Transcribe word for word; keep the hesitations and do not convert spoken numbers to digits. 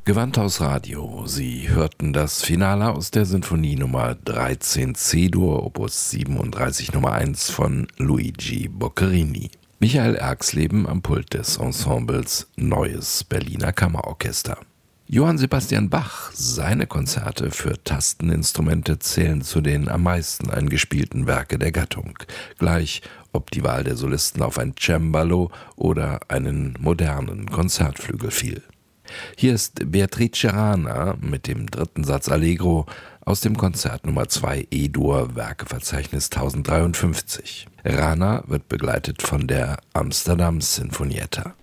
Gewandhaus Radio. Sie hörten das Finale aus der Sinfonie Nummer dreizehn C-Dur, Opus siebenunddreißig Nummer eins von Luigi Boccherini. Michael Erxleben am Pult des Ensembles Neues Berliner Kammerorchester. Johann Sebastian Bach, seine Konzerte für Tasteninstrumente zählen zu den am meisten eingespielten Werke der Gattung. Gleich ob die Wahl der Solisten auf ein Cembalo oder einen modernen Konzertflügel fiel. Hier ist Beatrice Rana mit dem dritten Satz Allegro aus dem Konzert Nummer zwei E-Dur, Werkeverzeichnis tausenddreiundfünfzig. Rana wird begleitet von der Amsterdam Sinfonietta.